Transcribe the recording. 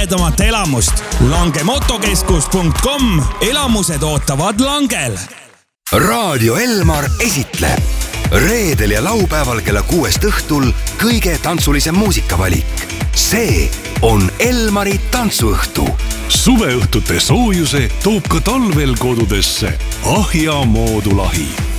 ägedamat elamust. langemotokeskus.com. Elamused ootavad langel. Raadio Elmar esitleb reedel ja laupäeval kella 6 õhtul kõige tantsulisem muusikavalik. See on Elmari tantsuõhtu. Suveõhtute soojuse toob ka talvel kodudesse Ahja moodulahi.